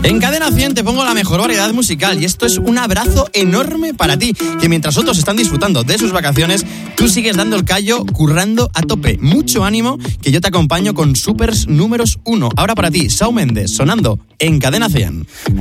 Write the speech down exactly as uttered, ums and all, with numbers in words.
En Cadena cien te pongo la mejor variedad musical y esto es un abrazo enorme para ti, que mientras otros están disfrutando de sus vacaciones, tú sigues dando el callo, currando a tope. Mucho ánimo, que yo te acompaño con Supers números uno. Ahora para ti, Shawn Mendes, sonando en Cadena cien.